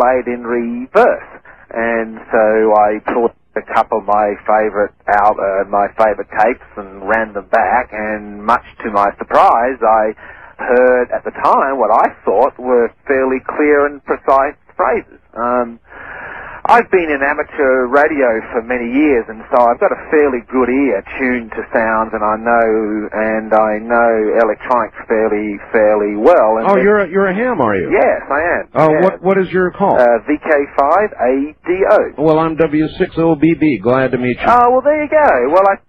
played in reverse. And so I pulled a couple of my favorite tapes and ran them back, and much to my surprise, I heard at the time what I thought were fairly clear and precise phrases. I've been in amateur radio for many years, and so I've got a fairly good ear tuned to sounds, and I know electronics fairly well. And you're a ham, are you? Yes, I am. Yes. What is your call? VK5ADO. Well, I'm W6OBB. Glad to meet you. Oh, well, there you go.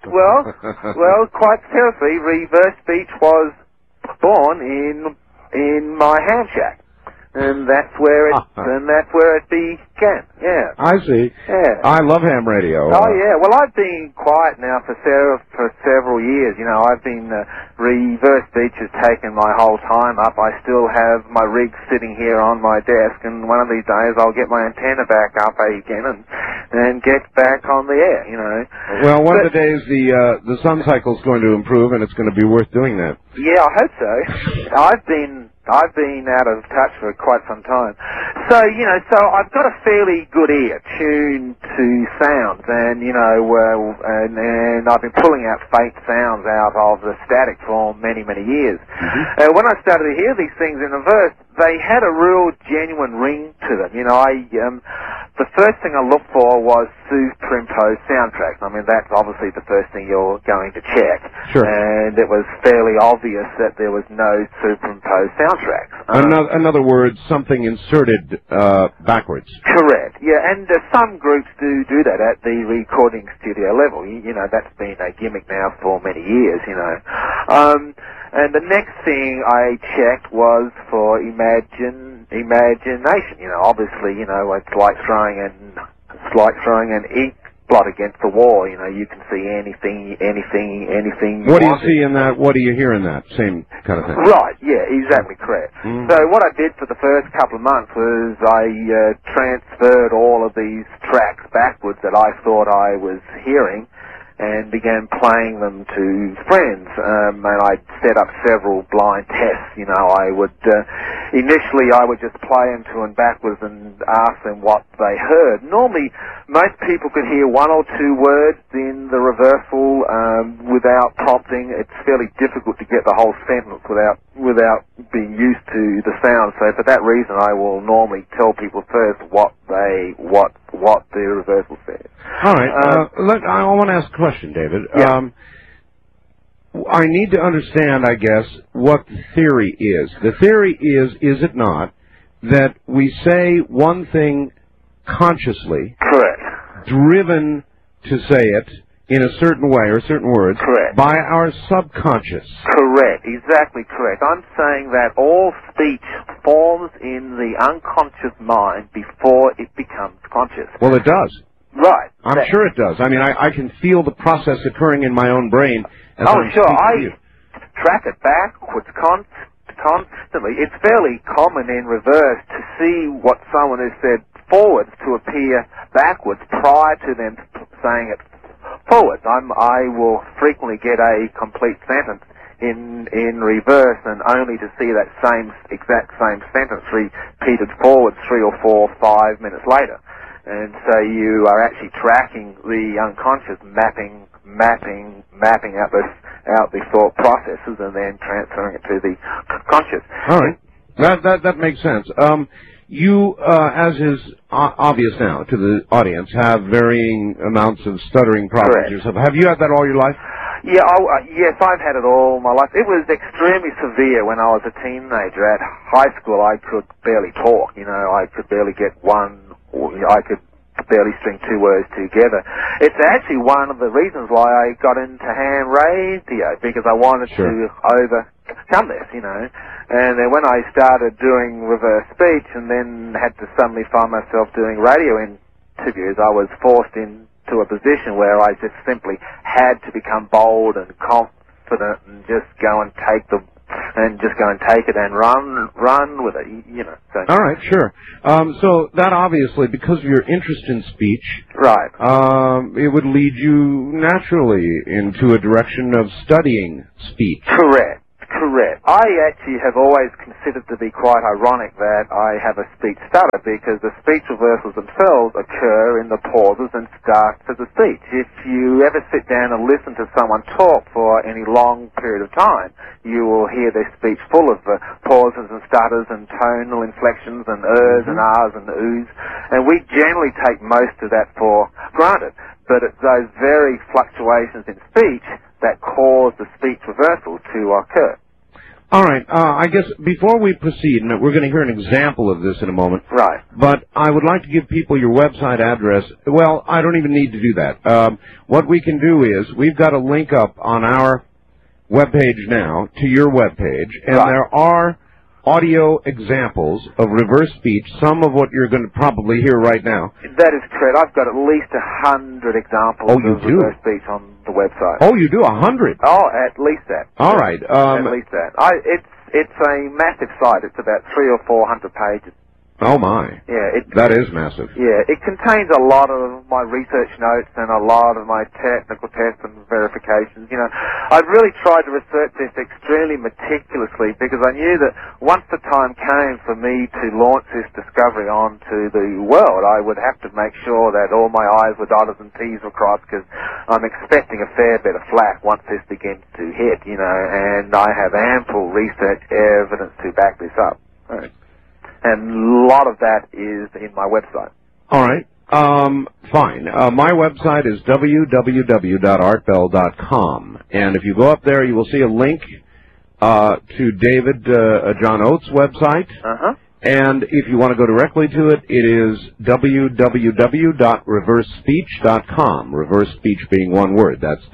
Well, quite seriously, Reverse Speech was born in my ham shack. And that's where it began. Yeah. I see. Yeah. I love ham radio. Oh yeah. Well, I've been quiet now for several years. You know, I've been Reverse Speech has taken my whole time up. I still have my rig sitting here on my desk, and one of these days I'll get my antenna back up again and get back on the air. You know. Well, one of the days the sun cycle's going to improve, and it's going to be worth doing that. Yeah, I hope so. I've been out of touch for quite some time. So I've got a fairly good ear tuned to sounds, and, and I've been pulling out faint sounds out of the static for many, many years. Mm-hmm. When I started to hear these things in reverse, they had a real genuine ring to them. You know, the first thing I looked for was superimposed soundtracks. I mean, that's obviously the first thing you're going to check. Sure. And it was fairly obvious that there was no superimposed soundtracks. In other words, something inserted backwards. Correct. Yeah, and some groups do that at the recording studio level. You know, that's been a gimmick now for many years, you know. And the next thing I checked was for imagination. You know, obviously, you know, it's like throwing an ink blot against the wall. You know, you can see anything. What do you see in that? What do you hear in that? Same kind of thing. Right. Yeah. Exactly correct. Mm. So what I did for the first couple of months was I transferred all of these tracks backwards that I thought I was hearing, and began playing them to friends, and I set up several blind tests. You know, I would initially I would just play them to and backwards and ask them what they heard. Normally, most people could hear one or two words in the reversal without prompting. It's fairly difficult to get the whole sentence without being used to the sound. So for that reason, I will normally tell people first what the reversal says. All right. I want to ask a question, David. Yeah. I need to understand, I guess, what the theory is. The theory is it not, that we say one thing consciously, correct, driven to say it in a certain way or certain words, correct, by our subconscious. Correct, exactly correct. I'm saying that all speech forms in the unconscious mind before it becomes conscious. Well, it does. Right. I'm sure it does. I mean, I can feel the process occurring in my own brain. As I'm sure. I track it backwards constantly. It's fairly common in reverse to see what someone has said forwards to appear backwards prior to them saying it forwards. I will frequently get a complete sentence in reverse, and only to see that exact same sentence repeated forwards 3 or 4 or 5 minutes later. And so you are actually tracking the unconscious, mapping out the thought processes, and then transferring it to the conscious. All right, that makes sense. You, as is obvious now to the audience, have varying amounts of stuttering problems yourself. Have you had that all your life? Yeah, yes, I've had it all my life. It was extremely severe when I was a teenager. At high school, I could barely talk. You know, I could barely get I could barely string 2 words together. It's actually one of the reasons why I got into ham radio, because I wanted to overcome this, you know. And then when I started doing reverse speech and then had to suddenly find myself doing radio interviews, I was forced into a position where I just simply had to become bold and confident and just go and take it and run with it, you know. So. All right, sure. So that obviously, because of your interest in speech, right, it would lead you naturally into a direction of studying speech. Correct. correct. I actually have always considered to be quite ironic that I have a speech stutter, because the speech reversals themselves occur in the pauses and starts of the speech. If you ever sit down and listen to someone talk for any long period of time, you will hear their speech full of pauses and stutters and tonal inflections and ers and ahs and oohs, and we generally take most of that for granted. But it's those very fluctuations in speech that cause the speech reversals to occur. All right. I guess before we proceed, and we're going to hear an example of this in a moment. Right. But I would like to give people your website address. Well, I don't even need to do that. What we can do is we've got a link up on our webpage now to your webpage, and there are audio examples of reverse speech, some of what you're going to probably hear right now. That is correct. I've got at least 100 examples of reverse speech on the website. Oh, you do? 100? Oh, at least that. All right. At least that. It's a massive site. It's about 300 or 400 pages. Oh, my. Yeah. That is massive. Yeah. It contains a lot of my research notes and a lot of my technical tests and verifications. You know, I've really tried to research this extremely meticulously, because I knew that once the time came for me to launch this discovery onto the world, I would have to make sure that all my I's were dotted and T's were crossed, because I'm expecting a fair bit of flack once this begins to hit, you know, and I have ample research evidence to back this up. All right. And a lot of that is in my website. All right. Fine. My website is www.artbell.com. And if you go up there, you will see a link to David John Oates' website. Uh-huh. And if you want to go directly to it, it is www.reversespeech.com. Reverse speech being one word. That's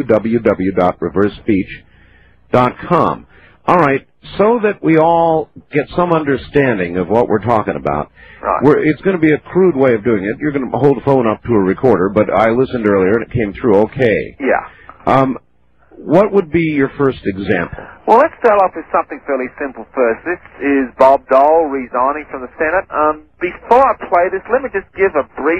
www.reversespeech.com. All right. So that we all get some understanding of what we're talking about, it's going to be a crude way of doing it. You're going to hold the phone up to a recorder, but I listened earlier and it came through okay. Yeah. What would be your first example? Well, let's start off with something fairly simple first. This is Bob Dole resigning from the Senate. Before I play this, let me just give a brief,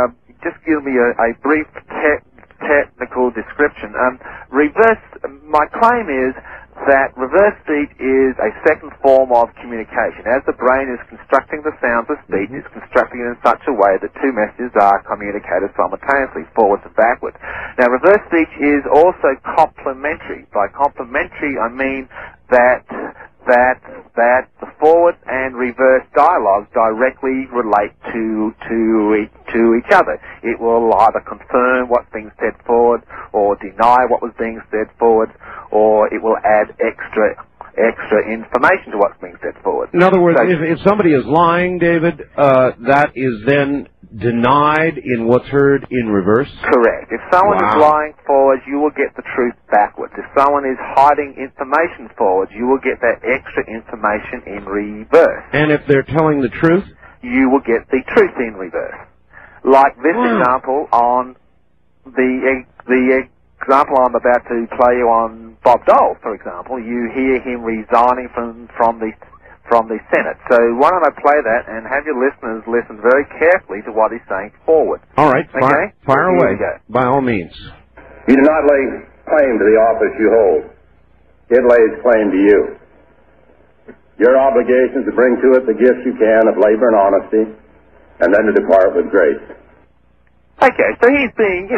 technical description. My claim is that reverse speech is a second form of communication. As the brain is constructing the sounds of speech, it's constructing it in such a way that two messages are communicated simultaneously, forwards and backwards. Now, reverse speech is also complementary. By complementary, I mean that the forward and reverse dialogues directly relate to each other. It will either confirm what's being said forward, or deny what was being said forward, or it will add extra information to what's being said forward. In other words, if somebody is lying, David, that is then denied in what's heard in reverse? Correct. If someone is lying forward, you will get the truth backwards. If someone is hiding information forward, you will get that extra information in reverse. And if they're telling the truth? You will get the truth in reverse. Like this example on the example I'm about to play you on Bob Dole, for example. You hear him resigning from the Senate. So why don't I play that and have your listeners listen very carefully to what he's saying forward. All right, fire away, by all means. You do not lay claim to the office you hold. It lays claim to you. Your obligation is to bring to it the gifts you can of labor and honesty, and then to depart with grace. Okay, so he's being,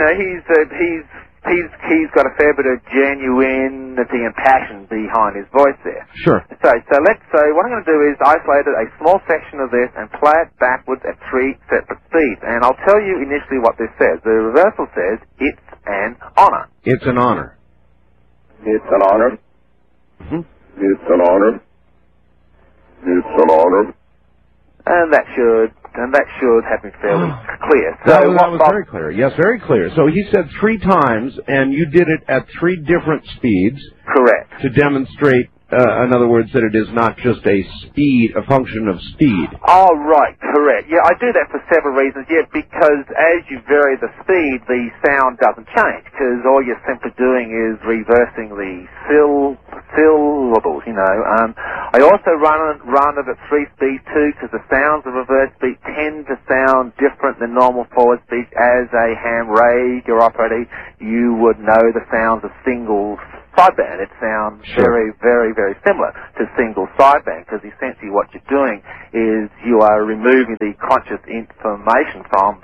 he's got a fair bit of genuinity and passion behind his voice there. Sure. So what I'm going to do is isolate a small section of this and play it backwards at 3 separate speeds. And I'll tell you initially what this says. The reversal says, it's an honor. It's an honor. It's an honor. Mm-hmm. It's an honor. It's an honor. And that should have been fairly clear. So that was very clear. Yes, very clear. So he said 3 times, and you did it at 3 different speeds. Correct. To demonstrate, in other words, that it is not just a function of speed. Oh, right, correct. Yeah, I do that for several reasons. Yeah, because as you vary the speed, the sound doesn't change, because all you're simply doing is reversing the syllables, I also run it at 3 speeds too, because the sounds of reverse speech tend to sound different than normal forward speech. As a ham radio operator, you would know the sounds of single sideband. It sounds very, very, very similar to single sideband, because essentially what you're doing is you are removing the conscious information from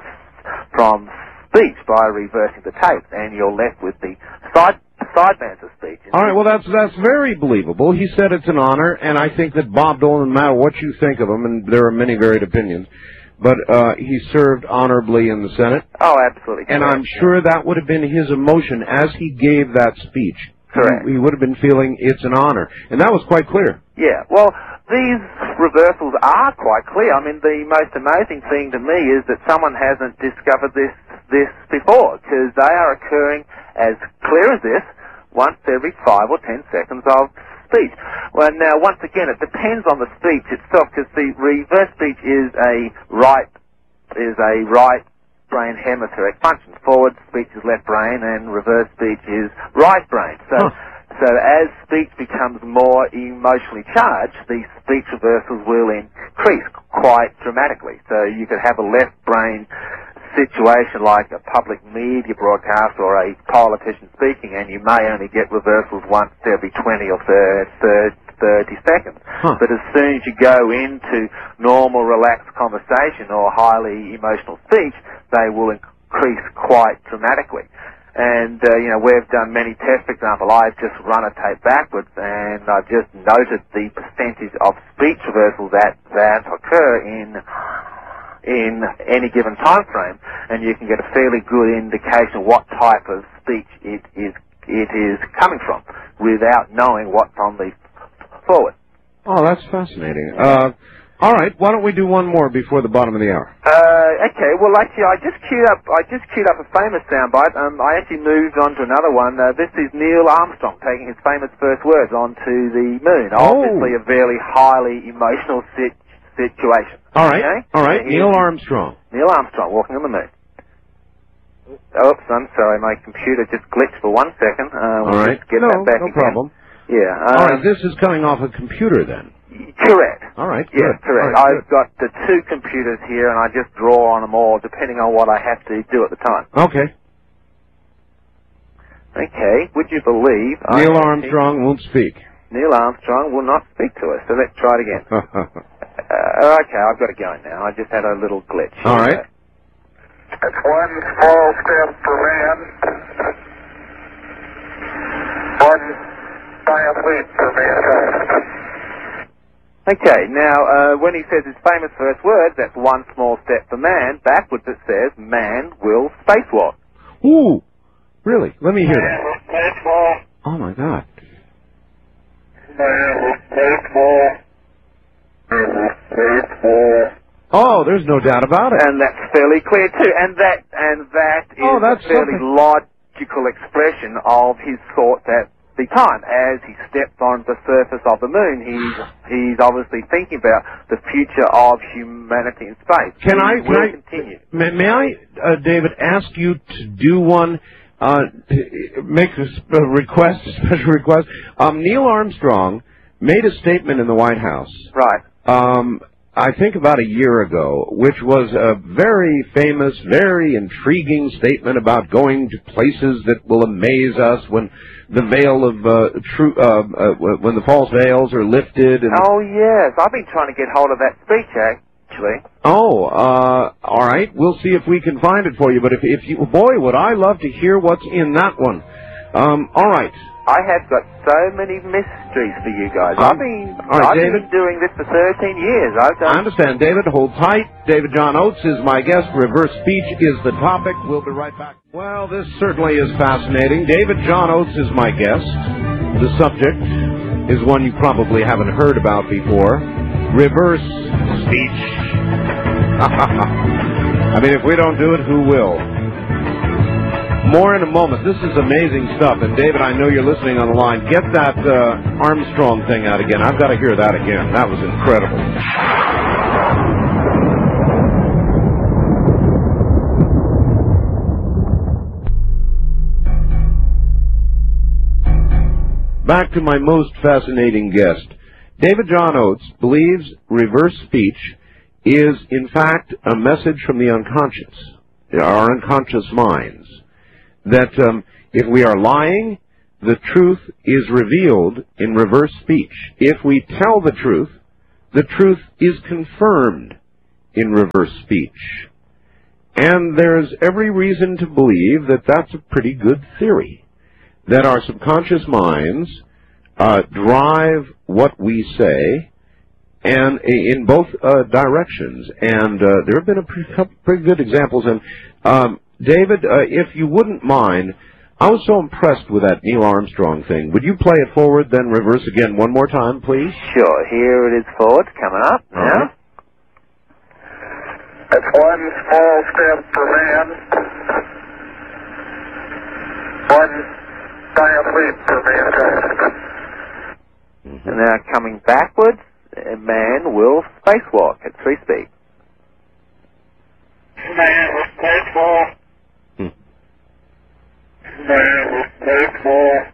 speech by reversing the tape, and you're left with the sidebands of speech. All right, well, that's very believable. He said it's an honor, and I think that Bob Dole, no matter what you think of him, and there are many varied opinions, but he served honorably in the Senate. Oh, absolutely. And I'm sure that would have been his emotion as he gave that speech. Correct. He would have been feeling it's an honor, and that was quite clear. Yeah, well, these reversals are quite clear. I mean, the most amazing thing to me is that someone hasn't discovered this before, because they are occurring as clear as this once every 5 or 10 seconds of speech. Well, now, once again, it depends on the speech itself, because the reverse speech is a right brain hemispheric function. Forward speech is left brain, and reverse speech is right brain. So as speech becomes more emotionally charged, the speech reversals will increase quite dramatically. So you could have a left brain situation like a public media broadcast or a politician speaking, and you may only get reversals once every 20 or 30 seconds. But as soon as you go into normal, relaxed conversation or highly emotional speech, they will increase quite dramatically. And, we've done many tests. For example, I've just run a tape backwards, and I've just noted the percentage of speech reversals that occur in any given time frame, and you can get a fairly good indication what type of speech it is coming from without knowing what's on the forward. Oh, that's fascinating. All right, why don't we do one more before the bottom of the hour? Okay. Well, actually, I just queued up a famous soundbite. I actually moved on to another one. This is Neil Armstrong taking his famous first words onto the moon. Obviously, a very highly emotional situation. All right. Okay? All right. Neil Armstrong. Neil Armstrong walking on the moon. Oops, I'm sorry. My computer just glitched for 1 second. All right. Get that back no again. problem. Yeah. All right. This is coming off a computer then. Correct. All right. Yes, good. correct. All right, I've got the 2 computers here, and I just draw on them all, depending on what I have to do at the time. Okay. Okay. Would you believe Neil Armstrong won't speak. Neil Armstrong will not speak to us. So let's try it again. Okay, I've got it going now. I just had a little glitch. All right. It's one small step for man, one giant leap for mankind. Okay, now, when he says his famous first words, that's one small step for man. Backwards it says, man will spacewalk. Ooh, really? Let me hear that. Oh, my God. Oh, there's no doubt about it. And that's fairly clear, too. And that is that's a fairly logical expression of his thoughts at the time. As he stepped on the surface of the moon, he's obviously thinking about the future of humanity in space. Can I continue. May I, David, ask you to do one, make a special request? Neil Armstrong made a statement in the White House. Right. I think about a year ago, which was a very famous, very intriguing statement about going to places that will amaze us when the veil of when the false veils are lifted. And oh yes, I've been trying to get hold of that speech actually. Oh, all right. We'll see if we can find it for you. But if you, boy, would I love to hear what's in that one. All right. I have got so many mysteries for you guys. I've been doing this for 13 years. I understand, David. Hold tight. David John Oates is my guest. Reverse speech is the topic. We'll be right back. Well, this certainly is fascinating. David John Oates is my guest. The subject is one you probably haven't heard about before. Reverse speech. I mean, if we don't do it, who will? More in a moment. This is amazing stuff. And, David, I know you're listening on the line. Get that Armstrong thing out again. I've got to hear that again. That was incredible. Back to my most fascinating guest. David John Oates believes reverse speech is, in fact, a message from the unconscious, our unconscious minds. That if we are lying, the truth is revealed in reverse speech. If we tell the truth is confirmed in reverse speech. And there's every reason to believe that that's a pretty good theory, that our subconscious minds drive what we say, and in both directions. And there have been a pretty good examples. And David, if you wouldn't mind, I was so impressed with that Neil Armstrong thing. Would you play it forward, then reverse again one more time, please? Sure. Here it is forward, coming up now. Right. It's one small step for man, one giant leap for mankind. And now coming backwards, man will spacewalk at 3 speed. Man will spacewalk. Man will spacewalk.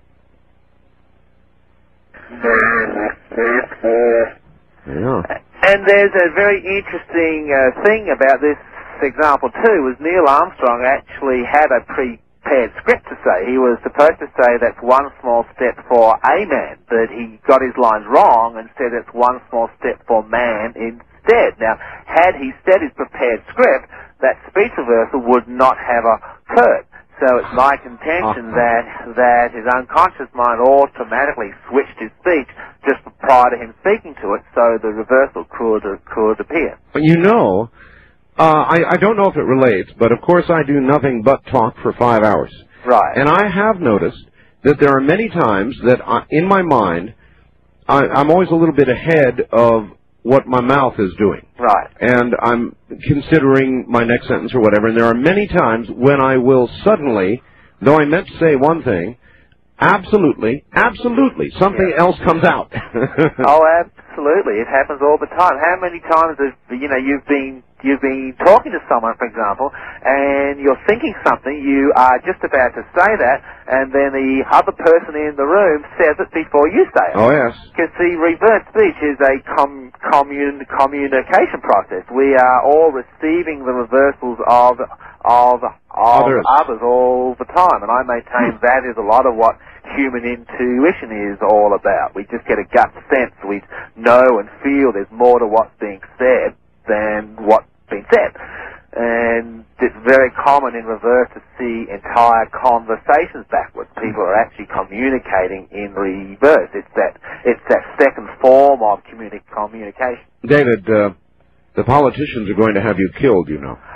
Man will spacewalk. Yeah. And there's a very interesting thing about this example too, was Neil Armstrong actually had a prepared script to say. He was supposed to say that's one small step for a man, but he got his lines wrong and said it's one small step for man instead. Now, had he said his prepared script, that speech reversal would not have occurred. So it's my contention that his unconscious mind automatically switched his speech just prior to him speaking to it, so the reversal could appear. You know, I don't know if it relates, but of course I do nothing but talk for 5 hours. Right. And I have noticed that there are many times that in my mind, I'm always a little bit ahead of what my mouth is doing. Right. And I'm considering my next sentence or whatever, and there are many times when I will suddenly, though I meant to say one thing, absolutely, something else comes out. Oh, absolutely. It happens all the time. How many times have, you've been talking to someone, for example, and you're thinking something, you are just about to say that, and then the other person in the room says it before you say it. Oh, yes. Because the reverse speech is a communication process. We are all receiving the reversals of others all the time, and I maintain that is a lot of what human intuition is all about. We just get a gut sense. We know and feel there's more to what's being said than what's been said. And it's very common in reverse to see entire conversations backwards. People are actually communicating in reverse. It's that second form of communication. David, the politicians are going to have you killed, you know.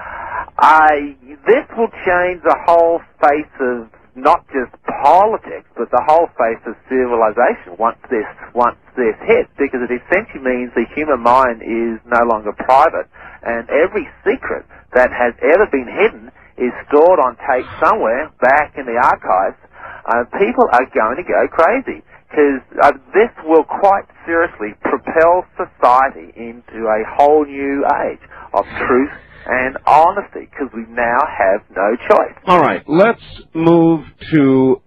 This will change the whole face of not just politics, but the whole face of civilization once this hits, because it essentially means the human mind is no longer private, and every secret that has ever been hidden is stored on tape somewhere back in the archives. People are going to go crazy, because this will quite seriously propel society into a whole new age of truth and honesty, because we now have no choice. All right, let's move to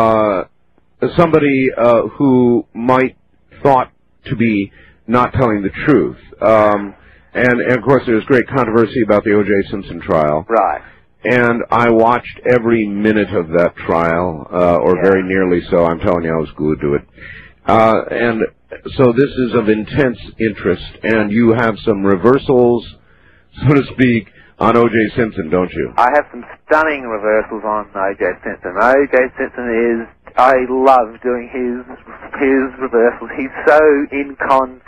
somebody who might thought to be not telling the truth. And of course, there's great controversy about the O.J. Simpson trial. Right. And I watched every minute of that trial, very nearly so. I'm telling you, I was glued to it. And so this is of intense interest, and you have some reversals, so to speak, on O.J. Simpson, don't you? I have some stunning reversals on O.J. Simpson. O.J. Simpson is, I love doing his reversals. He's so incongruent,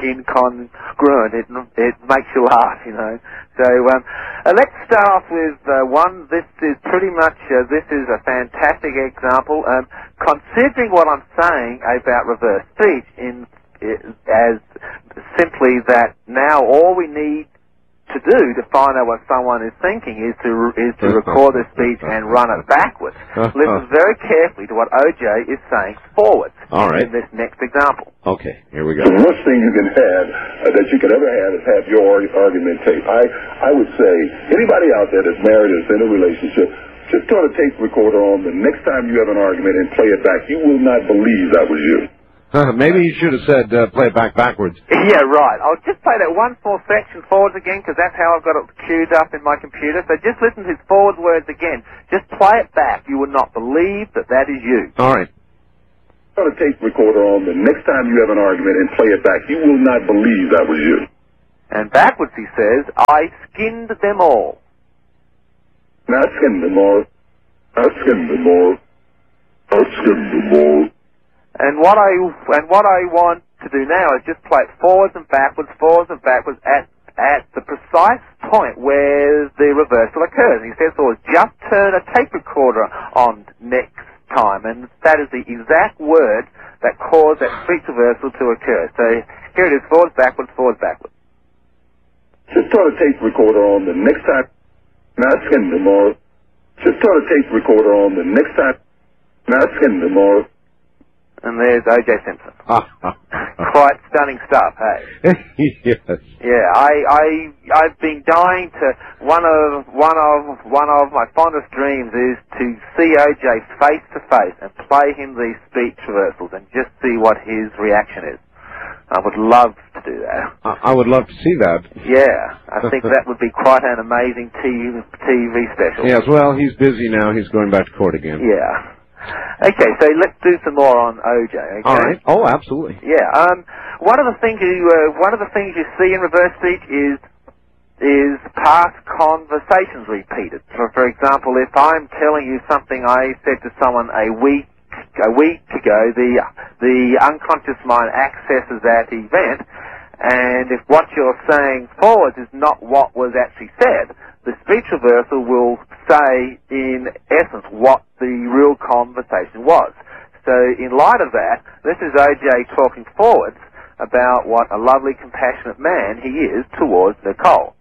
it makes you laugh, you know. So let's start off with one. This is pretty much, this is a fantastic example. Considering what I'm saying about reverse speech as simply that now all we need to do to find out what someone is thinking is to record the speech and run it backwards. Listen very carefully to what O.J. is saying forwards. All right. In this next example. Okay, here we go. The worst thing you can have, that you could ever have, is have your argument tape. I would say, anybody out there that's married or is in a relationship, just turn a tape recorder on the next time you have an argument and play it back. You will not believe that was you. Maybe you should have said play it backwards. Yeah, right. I'll just play that one small section forwards again, because that's how I've got it queued up in my computer. So just listen to his forward words again. Just play it back. You will not believe that is you. All right. Put a tape recorder on the next time you have an argument and play it back. You will not believe that was you. And backwards he says, I skinned them all. I skinned them all. I skinned them all. I skinned them all. And what I want to do now is just play it forwards and backwards at the precise point where the reversal occurs. And he says, just turn a tape recorder on next time. And that is the exact word that caused that speech reversal to occur. So here it is, forwards, backwards, forwards, backwards. Just turn a tape recorder on the next time. I skinned them all. Just turn a tape recorder on the next time. I skinned them all. And there's O.J. Simpson. Quite stunning stuff, hey? Yes. Yeah, I've been dying to. One of my fondest dreams is to see O.J. face to face and play him these speech reversals and just see what his reaction is. I would love to do that. I would love to see that. Yeah, I think that would be quite an amazing TV special. Yes, well, he's busy now. He's going back to court again. Yeah. Okay, so let's do some more on OJ. Okay? All right. Oh, absolutely. Yeah. One of the things you see in reverse speech is past conversations repeated. For example, if I'm telling you something I said to someone a week ago, the unconscious mind accesses that event, and if what you're saying forwards is not what was actually said, the speech reversal will say, in essence, what the real conversation was. So in light of that, this is OJ talking forwards about what a lovely, compassionate man he is towards Nicole.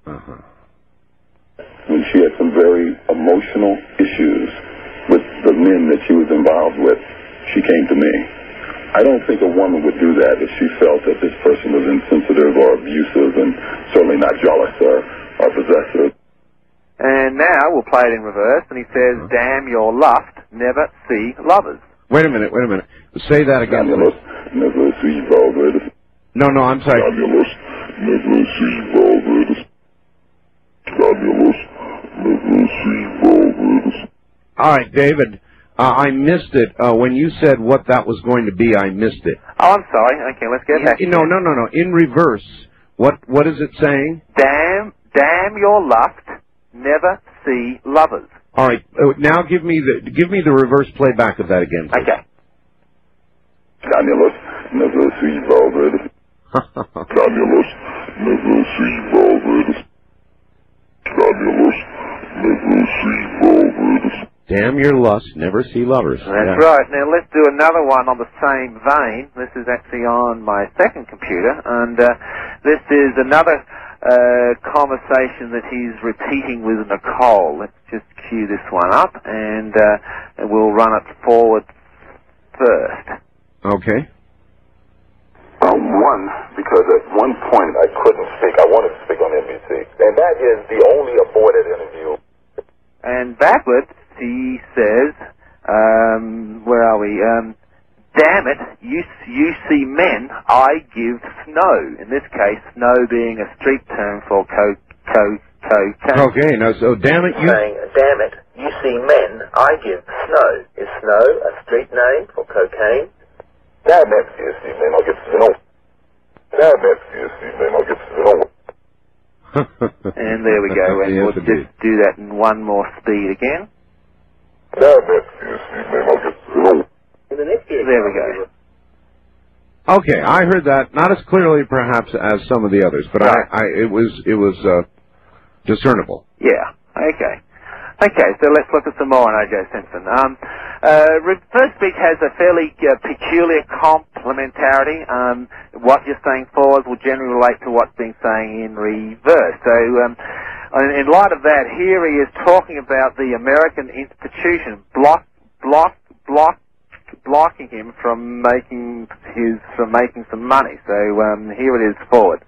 When she had some very emotional issues with the men that she was involved with, she came to me. I don't think a woman would do that if she felt that this person was insensitive or abusive and certainly not jealous or possessive. And now we'll play it in reverse, and he says, damn your lust, never see lovers. Wait a minute. Say that again, please. Never see lovers. No, I'm sorry. Fabulous, never see lovers. Fabulous, never see lovers. All right, David, I missed it. When you said what that was going to be, I missed it. Oh, I'm sorry. Okay, let's get back. No. In reverse, what is it saying? Damn your lust, never see lovers. All right. Now give me the reverse playback of that again, please. Okay. Fabulous, never see lovers. Fabulous, never see lovers. Fabulous, never see lovers. Damn your lust, never see lovers. That's right. Now let's do another one on the same vein. This is actually on my second computer, and this is another conversation that he's repeating with Nicole. Let's just cue this one up, and we'll run it forward first. Okay. One, because at one point I couldn't speak. I wanted to speak on NBC, and that is the only aborted interview. And backwards, he says, where are we? Damn it, you see men, I give snow. In this case, snow being a street term for cocaine. Okay, now, so damn it, Saying, damn it, you see men, I give snow. Is snow a street name for cocaine? Damn it, you see men, I give snow. Damn it, you see men, I give snow. And there we go, and Yes, we'll just do that in one more speed again. Damn it, you see men, I give snow. There we go. Okay, I heard that, not as clearly perhaps as some of the others, but Right. it was discernible. Yeah. Okay, so let's look at some more on O.J. Simpson. Reverse speech has a fairly peculiar complementarity. What you're saying forward will generally relate to what's being saying in reverse. So, in light of that, here he is talking about the American institution blocking him from making some money. So here it is forward.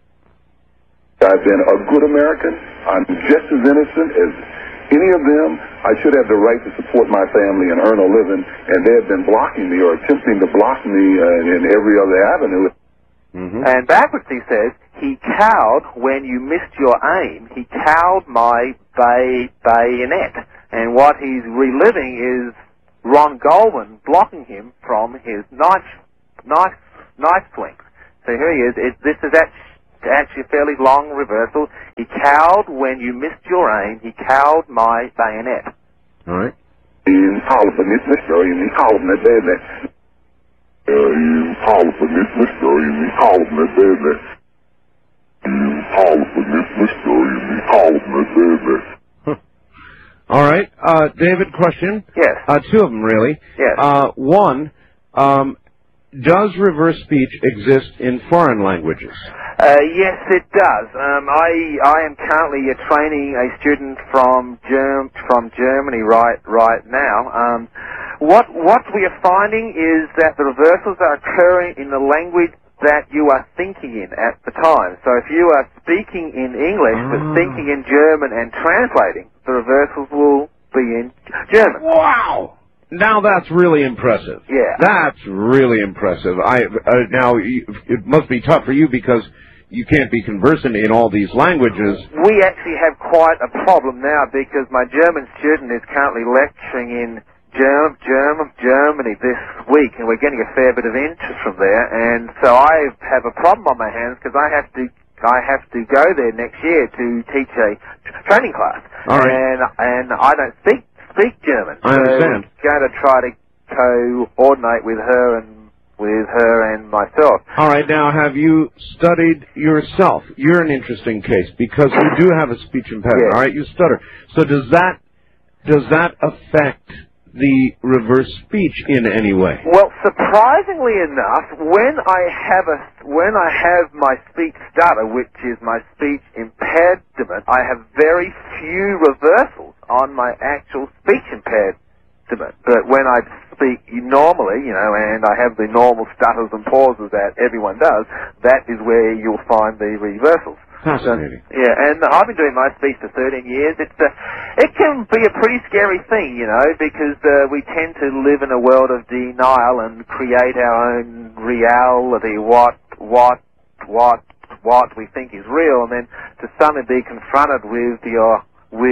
I've been a good American. I'm just as innocent as any of them I should have the right to support my family and earn a living, and they have been blocking me or attempting to block me in every other avenue. Mm-hmm. And backwards he says, he cowed when you missed your aim. He cowed my bayonet. And what he's reliving is Ron Goldman blocking him from his knife swings. So here he is. This is actually a fairly long reversal. He cowed when you missed your aim. He cowed my bayonet. All right. All right. David, question? Yes. Two of them, really. Yes. One, does reverse speech exist in foreign languages? Yes, it does. I am currently training a student from Germany right now. What we are finding is that the reversals are occurring in the language that you are thinking in at the time. So if you are speaking in English but thinking in German and translating, the reversals will be in German. Wow! Now that's really impressive. Yeah. That's really impressive. Now, it must be tough for you because you can't be conversant in all these languages. We actually have quite a problem now because my German student is currently lecturing in Germany this week, and we're getting a fair bit of interest from there. And so I have a problem on my hands because I have to go there next year to teach a training class. All right. And I don't speak German. I understand. So I'm going to try to coordinate with her and myself. All right. Now, have you studied yourself? You're an interesting case because you do have a speech impediment. Yes. All right. You stutter. So does that affect the reverse speech in any way? Well, surprisingly enough, when I have my speech stutter, which is my speech impediment, I have very few reversals on my actual speech impediment. But when I speak normally, and I have the normal stutters and pauses that everyone does, that is where you'll find the reversals. Fascinating. Yeah, and I've been doing my speech for 13 years. It can be a pretty scary thing, because we tend to live in a world of denial and create our own reality, what we think is real, and then to suddenly be confronted with your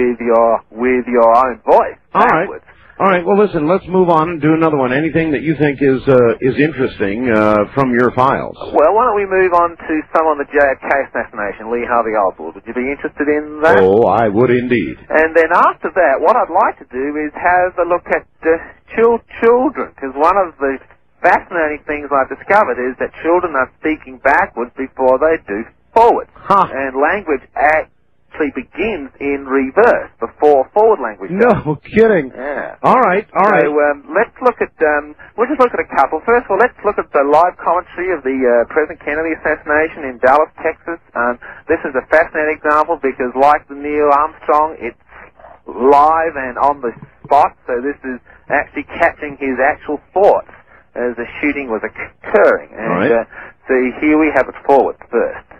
own voice. All right. All right, well, listen, let's move on and do another one. Anything that you think is interesting from your files? Well, why don't we move on to some on the JFK assassination, Lee Harvey Oswald. Would you be interested in that? Oh, I would indeed. And then after that, what I'd like to do is have a look at children, because one of the fascinating things I've discovered is that children are speaking backwards before they do forward. Huh. And language actually begins in reverse before forward language does. No kidding. Yeah. All right. So let's look at, we'll just look at a couple. First of all, let's look at the live commentary of the President Kennedy assassination in Dallas, Texas. This is a fascinating example because like the Neil Armstrong, it's live and on the spot, so this is actually catching his actual thoughts as the shooting was occurring. And all right. so here we have it forward first.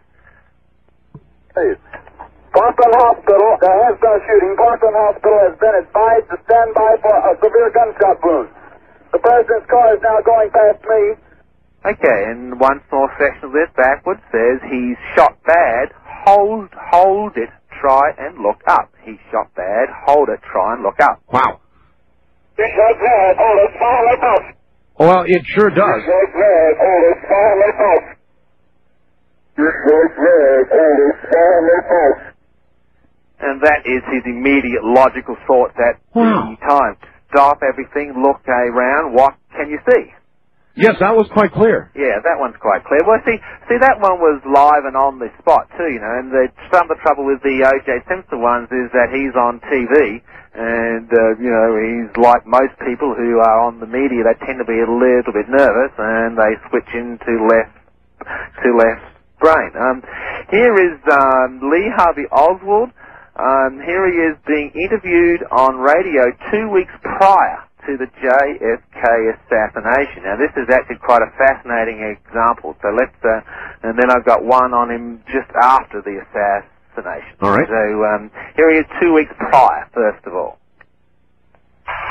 Hey. Parkland Hospital, has been a shooting. Parkland Hospital has been advised to stand by for a severe gunshot wound. The President's car is now going past me. Okay, and one small section of this backwards says he's shot bad, hold it, try and look up. He shot bad, hold it, try and look up. Wow. He shot bad, hold it, try and look up. Well, it sure does. He shot bad, hold it, try and look up. He shot bad, hold it, try and look up. And that is his immediate logical thought at the time. Stop everything, look around, what can you see? Yes, that was quite clear. Yeah, that one's quite clear. Well, see, that one was live and on the spot too, and some of the trouble with the O.J. Simpson ones is that he's on TV, and, he's like most people who are on the media, they tend to be a little bit nervous, and they switch into left brain. Here is Lee Harvey Oswald. Here he is being interviewed on radio 2 weeks prior to the JFK assassination. Now, this is actually quite a fascinating example. So and then I've got one on him just after the assassination. All right. So here he is 2 weeks prior, first of all.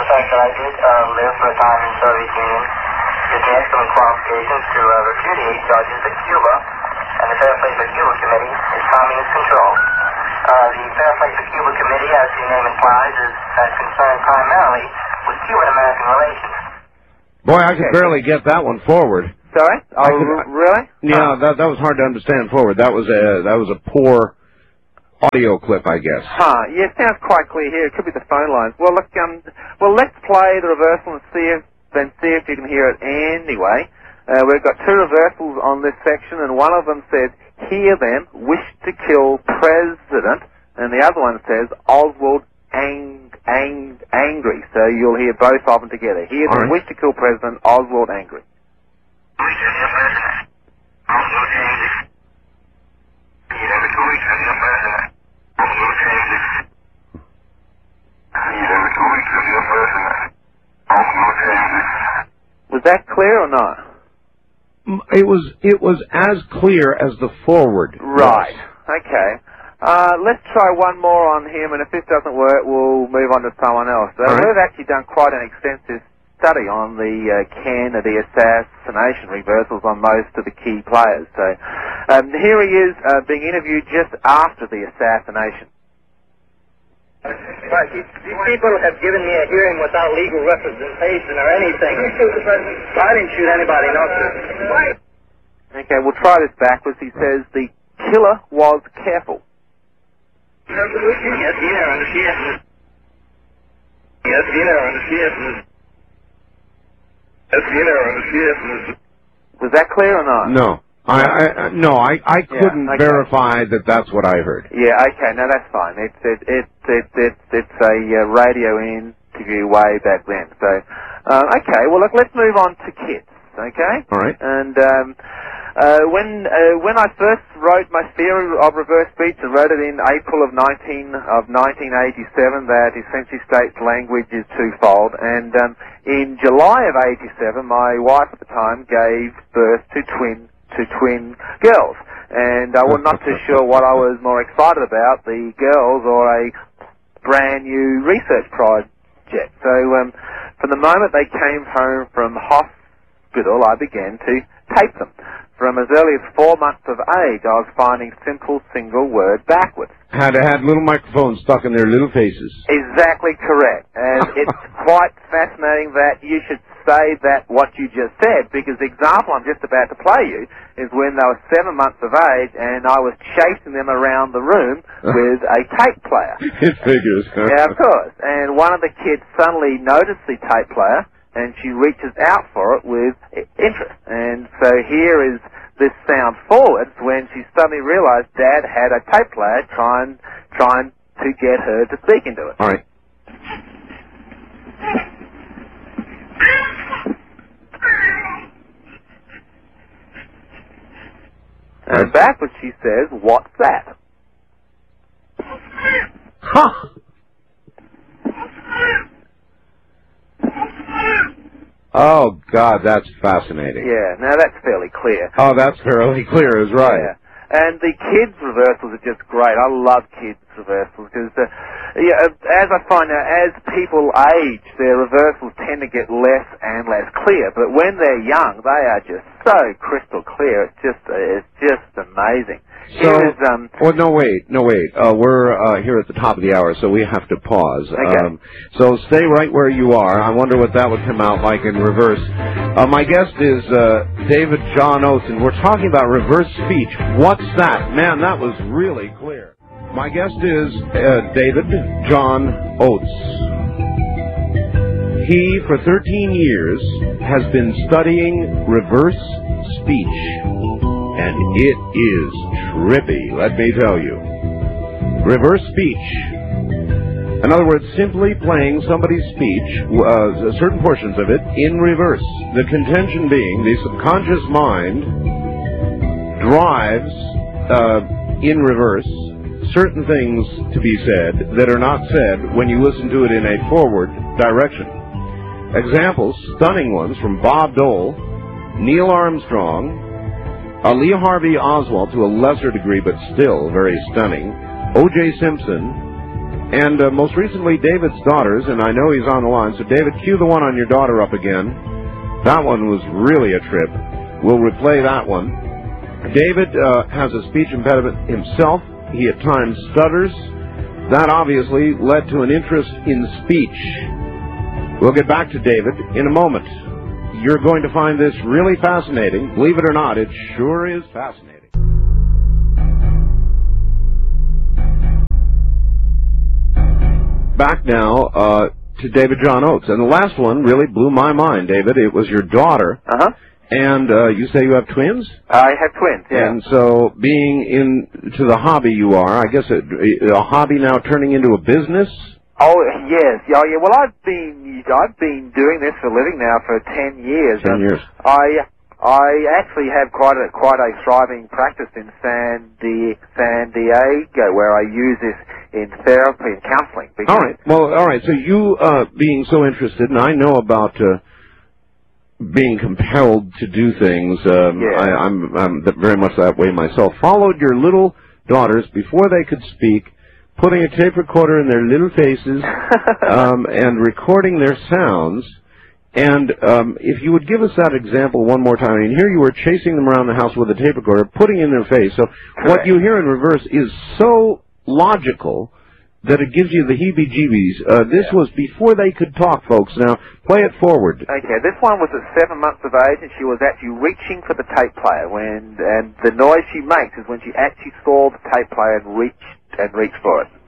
fact that I did live for a time in Soviet Union gives me excellent qualifications to repudiate charges that Cuba and the Fair Play for Cuba Committee is communist control. The Fair Play for Cuba Committee, as the name implies, is concerned primarily with Cuban-American relations. Boy, I could barely get that one forward. Sorry? Oh, really? Yeah, that was hard to understand forward. That was a poor audio clip, I guess. Yeah, it sounds quite clear here. It could be the phone lines. Well, look, let's play the reversal and see if you can hear it anyway. We've got two reversals on this section, and one of them says, "Hear them, wish to kill president," and the other one says, "Oswald angry." So you'll hear both of them together. Hear them, wish to kill president, Oswald angry. Was that clear or not? It was as clear as the forward. Right. Okay. Let's try one more on him, and if this doesn't work, we'll move on to someone else. We've actually done quite an extensive study on the Kennedy assassination reversals on most of the key players. So here he is being interviewed just after the assassination. Right, these people have given me a hearing without legal representation or anything. I didn't shoot anybody, no, sir. Okay, we'll try this backwards. He says the killer was careful. Yes, yes. Yes, yes. Was that clear or not? No. I couldn't verify that that's what I heard. Yeah, okay, no, that's fine. It's a radio interview way back then. So, okay, well, look, let's move on to KITS, okay? All right. And when I first wrote my theory of reverse speech, I wrote it in April of 1987, that essentially states language is twofold. And in July of 87, my wife at the time gave birth to twin girls, and I was not too sure what I was more excited about, the girls or a brand new research project. So from the moment they came home from hospital, I began to tape them. From as early as 4 months of age, I was finding simple single word backwards. Had little microphones stuck in their little faces. Exactly correct. And it's quite fascinating that you should say that what you just said, because the example I'm just about to play you is when they were 7 months of age and I was chasing them around the room with a tape player. It figures. Yeah, of course. And one of the kids suddenly noticed the tape player, and she reaches out for it with interest. And so here is this sound forwards when she suddenly realized Dad had a tape player trying to get her to speak into it. All right. And backwards she says, "What's that?" Huh. Oh, God, that's fascinating. Yeah, now that's fairly clear. Oh, that's fairly clear, is right. Yeah. And the kids' reversals are just great. I love kids' reversals because, as I find out, as people age, their reversals tend to get less and less clear. But when they're young, they are just so crystal clear. It's just amazing. So, no, wait. We're here at the top of the hour, so we have to pause. Okay. So stay right where you are. I wonder what that would come out like in reverse. My guest is David John Oates, and we're talking about reverse speech. What's that? Man, that was really clear. My guest is David John Oates. He, for 13 years, has been studying reverse speech. And it is trippy, let me tell you. Reverse speech. In other words, simply playing somebody's speech, certain portions of it, in reverse. The contention being the subconscious mind drives, in reverse, certain things to be said that are not said when you listen to it in a forward direction. Examples, stunning ones, from Bob Dole, Neil Armstrong, Lee Harvey Oswald, to a lesser degree, but still very stunning, O.J. Simpson, And most recently, David's daughters, and I know he's on the line. So, David, cue the one on your daughter up again. That one was really a trip. We'll replay that one. David has a speech impediment himself. He at times stutters. That obviously led to an interest in speech. We'll get back to David in a moment. You're going to find this really fascinating. Believe it or not, it sure is fascinating. Back now to David John Oates. And the last one really blew my mind, David. It was your daughter. Uh-huh. And you say you have twins? I have twins, yeah. And so being into the hobby you are, I guess a hobby now turning into a business? Oh, yes. Oh, yeah. Well, I've been doing this for a living now for 10 years. 10 years. I actually have quite a thriving practice in San Diego, where I use this in therapy and counseling. All right. Well, all right. So you being so interested, and I know about being compelled to do things. I'm very much that way myself. Followed your little daughters before they could speak, putting a tape recorder in their little faces and recording their sounds. And if you would give us that example one more time. I mean, here you were chasing them around the house with a tape recorder, putting in their face. So what you hear in reverse is so logical that it gives you the heebie-jeebies. This was before they could talk, folks. Now, play it forward. Okay, this one was at 7 months of age, and she was actually reaching for the tape player. And the noise she makes is when she actually saw the tape player and reached for it.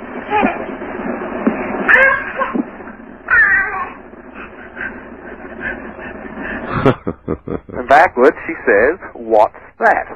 And backwards, she says, "What's that?"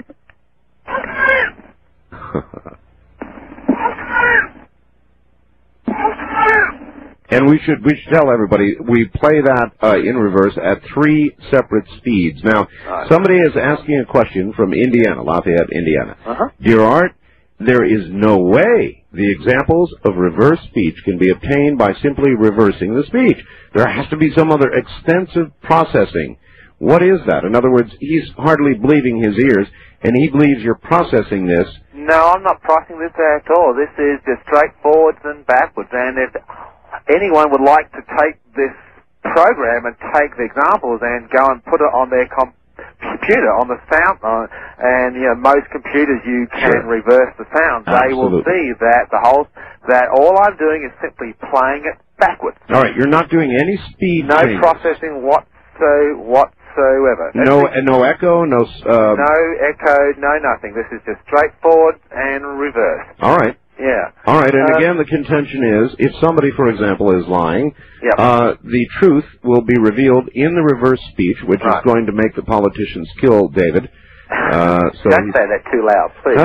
And we should tell everybody we play that in reverse at 3 separate speeds. Now, somebody is asking a question from Indiana, Lafayette, Indiana. Dear Art, there is no way the examples of reverse speech can be obtained by simply reversing the speech. There has to be some other extensive processing. What is that? In other words, he's hardly believing his ears, and he believes you're processing this. No, I'm not processing this at all. This is just straightforwards and backwards. And if anyone would like to take this program and take the examples and go and put it on their computer, on the sound, and most computers you can reverse the sound. They will see that all I'm doing is simply playing it backwards. All right, you're not doing any speed changes. Processing whatsoever. No echo, no echo, no nothing. This is just straightforward and reverse. All right. Yeah. All right, and again, the contention is, if somebody, for example, is lying, the truth will be revealed in the reverse speech, which is going to make the politicians kill David. So don't say that too loud, please.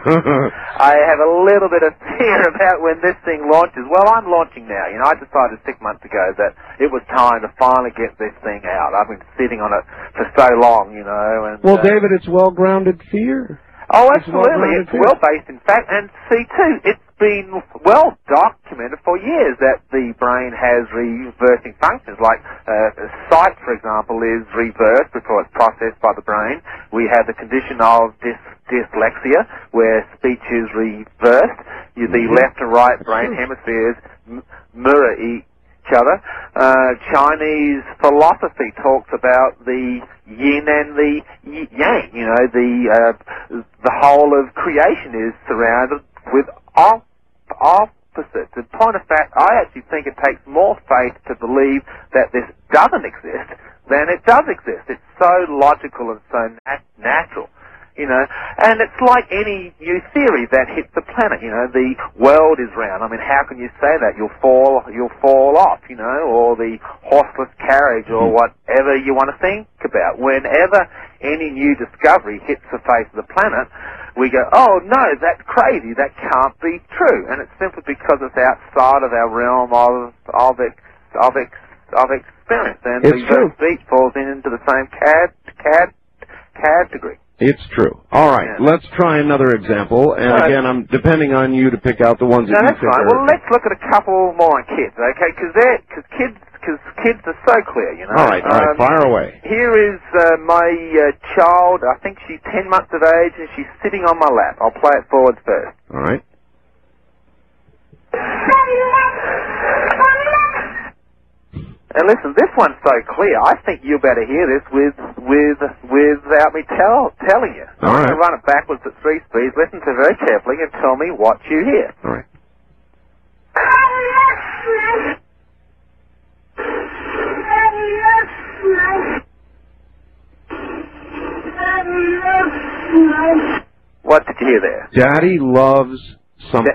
I have a little bit of fear about when this thing launches. Well, I'm launching now. I decided 6 months ago that it was time to finally get this thing out. I've been sitting on it for so long, And, well, David, it's well-grounded fear. Oh, absolutely. It's well-based, in fact. And see, too, it's been well documented for years that the brain has reversing functions. Like sight, for example, is reversed before it's processed by the brain. We have the condition of dyslexia, where speech is reversed. The left and right brain hemispheres mirror each other. Chinese philosophy talks about the yin and the yang. The whole of creation is surrounded with opposites. In point of fact, I actually think it takes more faith to believe that this doesn't exist than it does exist. It's so logical and so natural. And it's like any new theory that hits the planet. The world is round. I mean, how can you say that? You'll fall off, or the horseless carriage, or whatever you want to think about. Whenever any new discovery hits the face of the planet, we go, oh no, that's crazy. That can't be true. And it's simply because it's outside of our realm of experience. And the speech falls into the same category. It's true. All right, let's try another example. And again, I'm depending on you to pick out the ones that you think are... Well, let's look at a couple more on kids, okay? Because kids are so clear, All right, fire away. Here is my child. I think she's 10 months of age, and she's sitting on my lap. I'll play it forward first. All right. listen, this one's so clear. I think you better hear this without me telling you. All right. I'm going to run it backwards at 3 speeds. Listen to it very carefully and tell me what you hear. All right. What did you hear there? Daddy loves something.